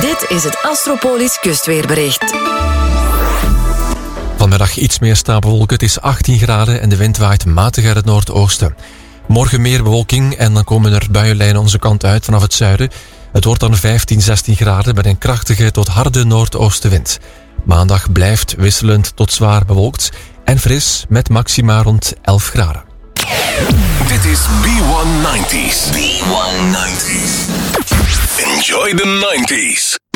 Dit is het Astropolis kustweerbericht. Vanmiddag iets meer stapelwolken. Het is 18 graden en de wind waait matig uit het noordoosten. Morgen meer bewolking en dan komen er buienlijnen onze kant uit vanaf het zuiden. Het wordt dan 15, 16 graden met een krachtige tot harde noordoostenwind. Maandag blijft wisselend tot zwaar bewolkt en fris met maxima rond 11 graden. Dit is B190's. B190's. Enjoy the 90s.